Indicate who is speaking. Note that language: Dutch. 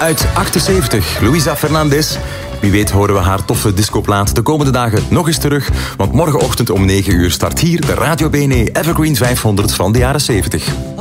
Speaker 1: uit 78, Luisa Fernandez. Wie weet horen we haar toffe discoplaat de komende dagen nog eens terug. Want morgenochtend om 9 uur start hier de Radio BNE Evergreen 500 van de jaren 70.